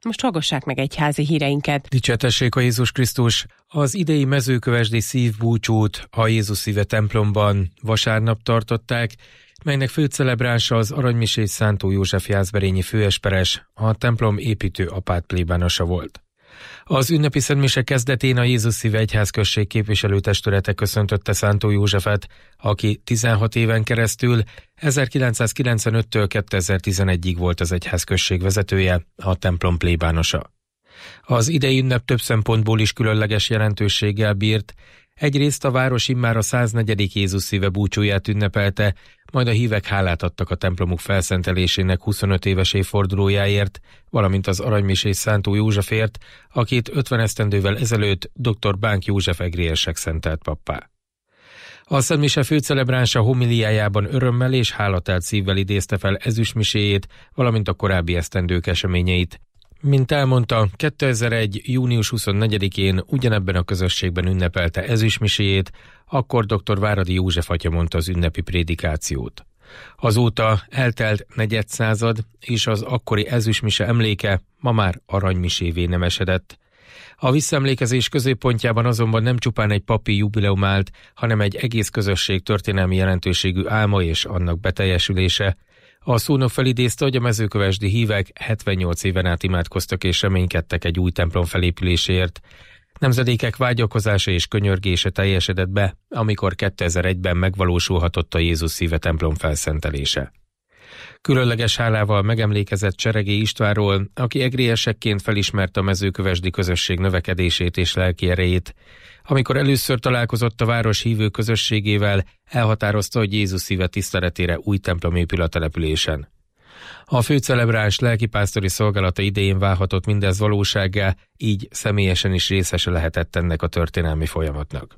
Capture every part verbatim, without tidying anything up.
most hallgassák meg egyházi híreinket. Dicsértessék a Jézus Krisztus! Az idei mezőkövesdi szívbúcsút a Jézus Szíve templomban vasárnap tartották, melynek főcelebránsa az aranymisés Szántó József jászberényi főesperes, a templom építő apát plébánosa volt. Az ünnepi szentmise kezdetén a Jézus Szíve egyházközség képviselőtestülete köszöntötte Szántó Józsefet, aki tizenhat éven keresztül ezerkilencszázkilencvenöttől kétezer-tizenegyig volt az egyházközség vezetője, a templom plébánosa. Az idei ünnep több szempontból is különleges jelentőséggel bírt. Egyrészt a város immár a száznegyedik Jézus Szíve búcsúját ünnepelte, majd a hívek hálát adtak a templomuk felszentelésének huszonöt éves évfordulójáért, valamint az aranymisés Szántó Józsefért, akit ötven esztendővel ezelőtt dr. Bánk József egriesek szentelt pappá. A szentmise főcelebránsa homiliájában örömmel és hálatelt szívvel idézte fel ezüstmiséjét, valamint a korábbi esztendők eseményeit. Mint elmondta, kétezer-egy. június huszonnegyedikén ugyanebben a közösségben ünnepelte ezüstmiséjét, akkor dr. Váradi József atya mondta az ünnepi prédikációt. Azóta eltelt negyedszázad, és az akkori ezüstmise emléke ma már aranymisévé nemesedett. A visszaemlékezés középpontjában azonban nem csupán egy papi jubileum állt, hanem egy egész közösség történelmi jelentőségű álma és annak beteljesülése. A szónok felidézte, hogy a mezőkövesdi hívek hetvennyolc éven át imádkoztak és reménykedtek egy új templom felépüléséért. Nemzedékek vágyakozása és könyörgése teljesedett be, amikor kétezer-egyben megvalósulhatott a Jézus Szíve templom felszentelése. Különleges hálával megemlékezett Cseregé Istvánról, aki egriesekként felismerte a mezőkövesdi közösség növekedését és lelki erejét. Amikor először találkozott a város hívő közösségével, elhatározta, hogy Jézus Szíve tiszteletére új templom épül a településen. A főcelebráns lelkipásztori szolgálata idején válhatott mindez valósággá, így személyesen is részese lehetett ennek a történelmi folyamatnak.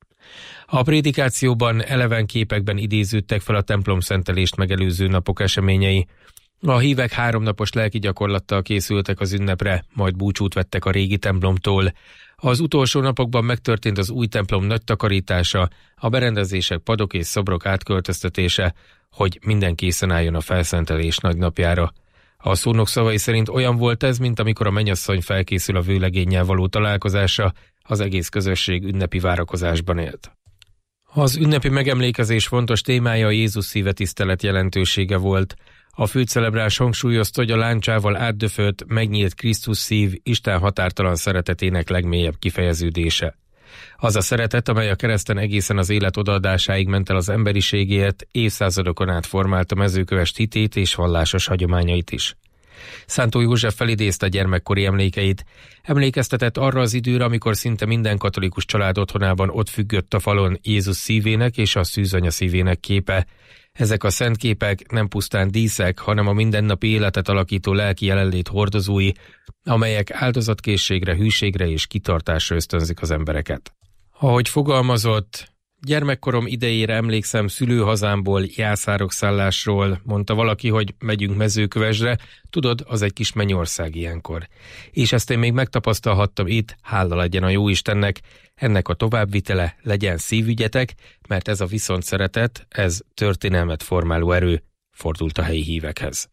A prédikációban eleven képekben idéződtek fel a templom szentelést megelőző napok eseményei. A hívek háromnapos lelki gyakorlattal készültek az ünnepre, majd búcsút vettek a régi templomtól. Az utolsó napokban megtörtént az új templom nagy takarítása, a berendezések, padok és szobrok átköltöztetése, hogy minden készen álljon a felszentelés nagynapjára. A szónok szavai szerint olyan volt ez, mint amikor a mennyasszony felkészül a vőlegénnyel való találkozásra, az egész közösség ünnepi várakozásban élt. Az ünnepi megemlékezés fontos témája a Jézus Szíve tisztelet jelentősége volt. A főcelebrás hangsúlyozta, hogy a láncsával átdöfött, megnyílt Krisztus szív Isten határtalan szeretetének legmélyebb kifejeződése. Az a szeretet, amely a kereszten egészen az élet odaadásáig ment el az emberiségért, évszázadokon át formálta mezőkövest hitét és vallásos hagyományait is. Szántó József felidézte gyermekkori emlékeit, emlékeztetett arra az időre, amikor szinte minden katolikus család otthonában ott függött a falon Jézus szívének és a szűzanya szívének képe. Ezek a szent képek nem pusztán díszek, hanem a mindennapi életet alakító lelki jelenlét hordozói, amelyek áldozatkészségre, hűségre és kitartásra ösztönzik az embereket. Ahogy fogalmazott, gyermekkorom idejére emlékszem szülőhazámból, jászárokszállásról, mondta valaki, hogy megyünk Mezőkövesdre, tudod, az egy kis mennyország ilyenkor. És ezt én még megtapasztalhattam itt, hála legyen a Jóistennek, ennek a továbbvitele legyen szívügyetek, mert ez a viszont szeretet, ez történelmet formáló erő, fordult a helyi hívekhez.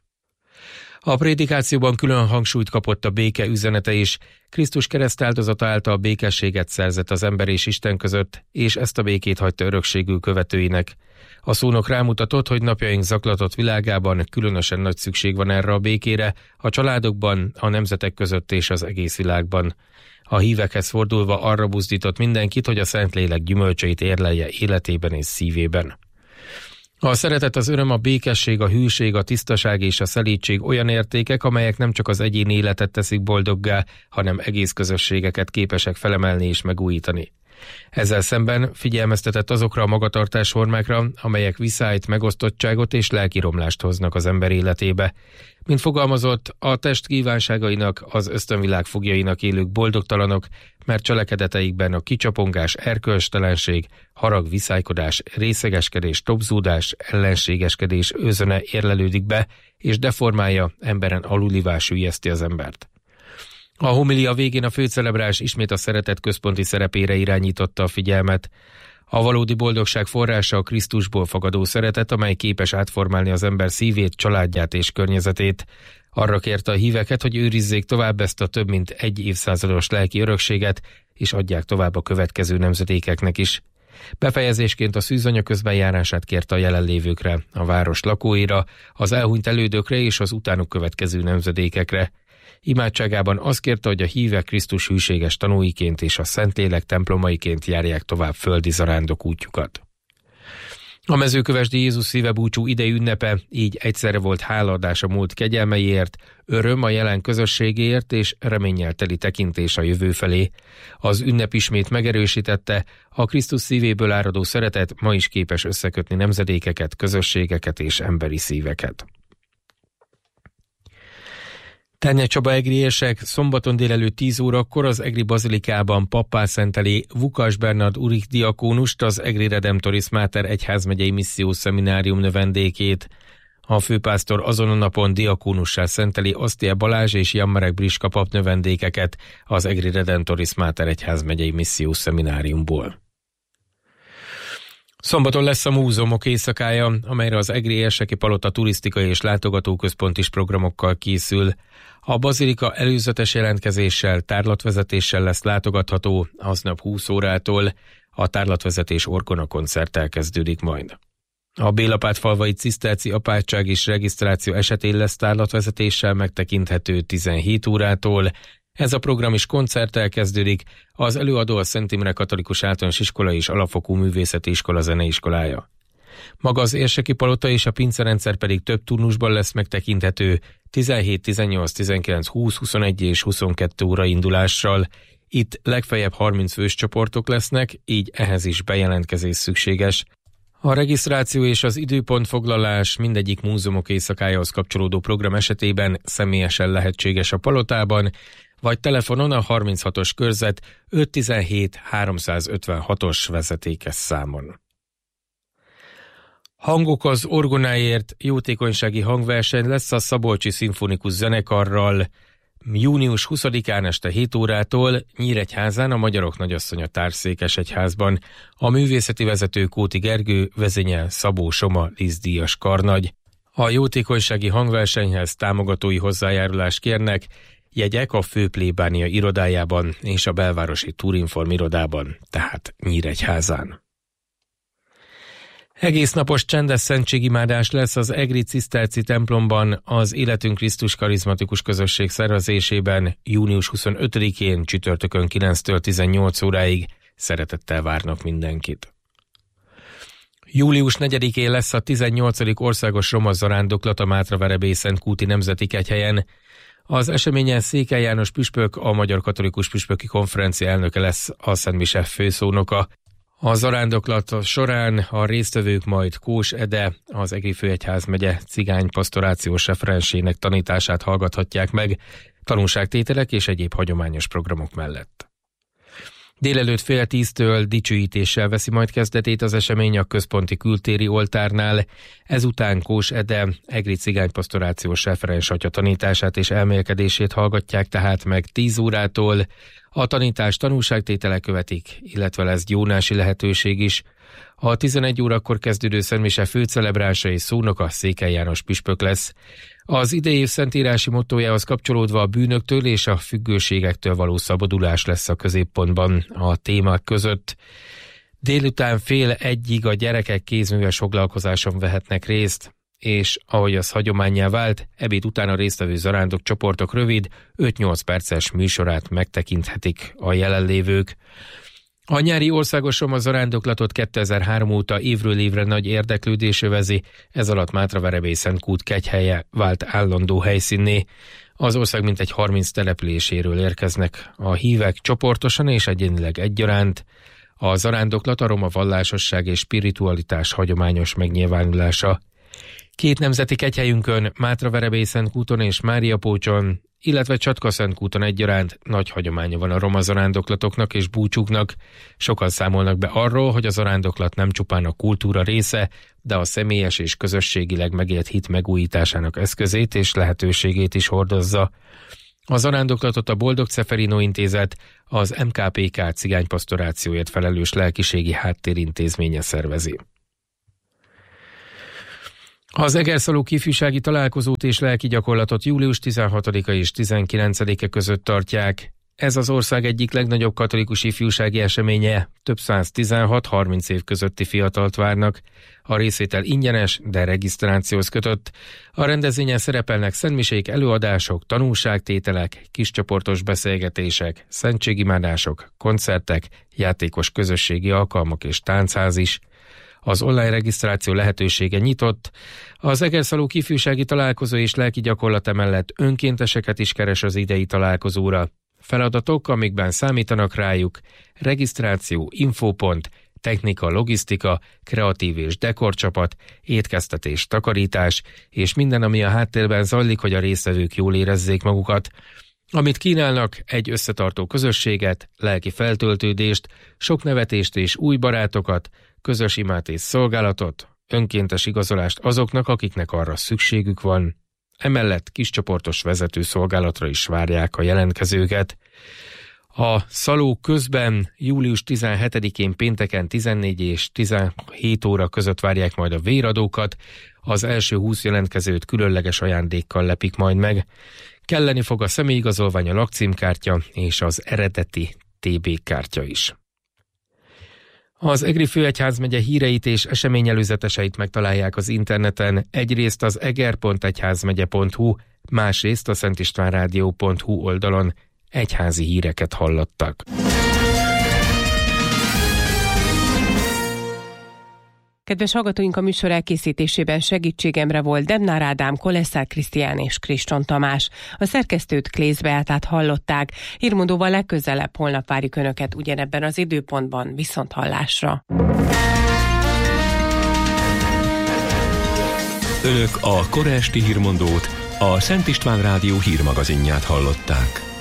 A prédikációban külön hangsúlyt kapott a béke üzenete is. Krisztus keresztáldozata által békességet szerzett az ember és Isten között, és ezt a békét hagyta örökségül követőinek. A szónok rámutatott, hogy napjaink zaklatott világában különösen nagy szükség van erre a békére, a családokban, a nemzetek között és az egész világban. A hívekhez fordulva arra buzdított mindenkit, hogy a Szentlélek gyümölcseit érlelje életében és szívében. A szeretet, az öröm, a békesség, a hűség, a tisztaság és a szelídség olyan értékek, amelyek nem csak az egyéni életet teszik boldoggá, hanem egész közösségeket képesek felemelni és megújítani. Ezzel szemben figyelmeztetett azokra a magatartásformákra, amelyek viszályt, megosztottságot és lelkiromlást hoznak az ember életébe. Mint fogalmazott, a test kívánságainak, az ösztönvilág fogjainak élők boldogtalanok, mert cselekedeteikben a kicsapongás, erkölcstelenség, harag, viszálykodás, részegeskedés, tobzódás, ellenségeskedés özöne érlelődik be, és deformálja, emberen alulivá süllyeszti az embert. A homilia végén a főcelebrás ismét a szeretet központi szerepére irányította a figyelmet. A valódi boldogság forrása a Krisztusból fakadó szeretet, amely képes átformálni az ember szívét, családját és környezetét. Arra kérte a híveket, hogy őrizzék tovább ezt a több mint egy évszázados lelki örökséget, és adják tovább a következő nemzedékeknek is. Befejezésként a szűzanya közbenjárását kérte a jelenlévőkre, a város lakóira, az elhunyt elődökre és az utánuk következő nemzedékekre. Imádságában azt kérte, hogy a hívek Krisztus hűséges tanúiként és a Szentlélek templomaiként járják tovább földi zarándok útjukat. A mezőkövesdi Jézus szíve búcsú idei ünnepe így egyszerre volt hálaadás a múlt kegyelmeiért, öröm a jelen közösségéért és reménnyel teli tekintés a jövő felé. Az ünnep ismét megerősítette, a Krisztus szívéből áradó szeretet ma is képes összekötni nemzedékeket, közösségeket és emberi szíveket. Ternye Csaba egriések szombaton délelőtt tíz órakor az Egri Bazilikában pappá szenteli Vukas Bernard Urik diakónust, az Egri Redemptoris Mater egyházmegyei missziós szeminárium növendékét. A főpásztor azon a napon diakónussá szenteli Osztia Balázs és Jammarek Briska pap növendékeket az Egri Redemptoris Mater egyházmegyei missziós szemináriumból. Szombaton lesz a múzeumok éjszakája, amelyre az Egri Érseki Palota turisztikai és látogatóközpont is programokkal készül. A bazilika előzetes jelentkezéssel, tárlatvezetéssel lesz látogatható, aznap húsz órától, a tárlatvezetés orgona koncerttel kezdődik majd. A Bélapátfalvai Ciszterci apátság és regisztráció esetén lesz tárlatvezetéssel megtekinthető tizenhét órától, ez a program is koncerttel kezdődik, az előadó a Szent Imre Katolikus Általános Iskola és Alapfokú Művészeti Iskola zeneiskolája. Maga az Érseki Palota és a pincerendszer pedig több turnusban lesz megtekinthető, tizenhét, tizennyolc, tizenkilenc, húsz, huszonegy és huszonkettő óra indulással. Itt legfeljebb harminc fős csoportok lesznek, így ehhez is bejelentkezés szükséges. A regisztráció és az időpontfoglalás mindegyik múzeumok éjszakájához kapcsolódó program esetében személyesen lehetséges a Palotában, vagy telefonon a harminchatos körzet ötszáztizenhét háromszázötvenhatos vezetékes számon. Hangok az orgonáért jótékonysági hangverseny lesz a Szabolcsi Szimfonikus Zenekarral június huszadikán este hét órától Nyíregyházán a Magyarok Nagyasszonya Társszékesegyházban. A művészeti vezető Kóti Gergő, vezényel Szabó Soma díszdíjas karnagy. A jótékonysági hangversenyhez támogatói hozzájárulást kérnek, jegyek a fő plébánia irodájában és a belvárosi Turinform irodában, tehát Nyíregyházán. Egész napos csendes szentségimádás lesz az Egri Ciszterci templomban az Életünk Krisztus karizmatikus közösség szervezésében június huszonötödikén csütörtökön kilenctől tizennyolc óráig. Szeretettel várnak mindenkit. július negyedikén lesz a tizennyolcadik országos roma zarándoklat a Mátraverebélye-Szentkúti Nemzeti Kegyhelyen. Az eseményen Székely János püspök, a Magyar Katolikus Püspöki Konferencia elnöke lesz a Szent Mise főszónoka. A zarándoklat során a résztvevők majd Kós Ede, az Egri Főegyházmegye cigány pastorációs referensének tanítását hallgathatják meg, tanúságtételek és egyéb hagyományos programok mellett. Délelőtt fél tíztől dicsőítéssel veszi majd kezdetét az esemény a központi kültéri oltárnál, ezután Kós Ede, Egri cigánypastorációs referens atya tanítását és elmélkedését hallgatják tehát meg tíz órától, a tanítás tanúságtételek követik, illetve lesz gyónási lehetőség is. A tizenegy órakor kezdődő Szentmise főcelebrása és szónoka Székely János püspök lesz. Az idei év szentírási mottójához kapcsolódva a bűnöktől és a függőségektől való szabadulás lesz a középpontban a témák között. Délután fél egyig a gyerekek kézműves foglalkozáson vehetnek részt, és ahogy az hagyománnyá vált, ebéd után a résztvevő zarándok csoportok rövid, öt-nyolc perces műsorát megtekinthetik a jelenlévők. A nyári országos roma zarándoklatot kétezer-három óta évről évre nagy érdeklődés övezi, ez alatt Mátraverebélye-Szentkút kegyhelye vált állandó helyszínné. Az ország mintegy harminc településéről érkeznek a hívek csoportosan és egyénileg egyaránt. A zarándoklat a roma vallásosság és spiritualitás hagyományos megnyilvánulása. Két nemzeti kegyhelyünkön, Mátraverebélye-Szentkúton és Máriapócson, illetve Csatka-Szentkúton egyaránt nagy hagyománya van a roma zarándoklatoknak és búcsúknak. Sokan számolnak be arról, hogy a zarándoklat nem csupán a kultúra része, de a személyes és közösségileg megélt hit megújításának eszközét és lehetőségét is hordozza. A zarándoklatot a Boldog Ceferino Intézet, az em ká pé ká cigánypastorációért felelős lelkiségi háttérintézménye szervezi. Az Egerszalók ifjúsági találkozót és lelki gyakorlatot július tizenhatodika és tizenkilencedike között tartják. Ez az ország egyik legnagyobb katolikus ifjúsági eseménye, több száz tizenhat-harminc év közötti fiatalt várnak. A részvétel ingyenes, de regisztrációhoz kötött. A rendezvényen szerepelnek szentmisék, előadások, tanulságtételek, kiscsoportos beszélgetések, szentségimádások, koncertek, játékos közösségi alkalmak és táncház is. Az online regisztráció lehetősége nyitott. Az Egerszalók ifjúsági találkozó és lelki gyakorlat emellett önkénteseket is keres az idei találkozóra. Feladatok, amikben számítanak rájuk: regisztráció, infópont, technika, logisztika, kreatív és dekorcsapat, étkeztetés, takarítás, és minden, ami a háttérben zajlik, hogy a résztvevők jól érezzék magukat. Amit kínálnak, egy összetartó közösséget, lelki feltöltődést, sok nevetést és új barátokat, közös imát és szolgálatot, önkéntes igazolást azoknak, akiknek arra szükségük van. Emellett kiscsoportos vezetőszolgálatra is várják a jelentkezőket. A szaló közben július tizenhetedikén pénteken tizennégy és tizenhét óra között várják majd a véradókat, az első húsz jelentkezőt különleges ajándékkal lepik majd meg. Kelleni fog a személyigazolvány, a lakcímkártya és az eredeti té bé kártya is. Az Egri főegyházmegye híreit és eseményelőzeteseit megtalálják az interneten, egyrészt az eger pont egyházmegye pont hu, másrészt a szentistvánrádió pont hu oldalon. Egyházi híreket hallottak. Kedves hallgatóink, a műsor elkészítésében segítségemre volt Demnár Ádám, Koleszár Krisztián és Kriston Tamás. A szerkesztőt Klész Beátát hallották. Hírmondóval legközelebb holnap várjuk Önöket ugyanebben az időpontban. Viszonthallásra. Önök a kora esti hírmondót, a Szent István Rádió hírmagazinját hallották.